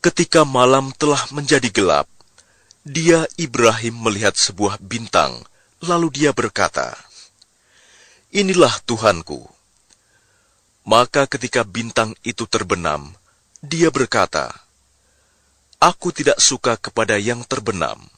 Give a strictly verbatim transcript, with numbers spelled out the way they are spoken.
Ketika malam telah menjadi gelap, dia Ibrahim melihat sebuah bintang, lalu dia berkata, "Inilah Tuhanku." Maka ketika bintang itu terbenam, dia berkata, "Aku tidak suka kepada yang terbenam."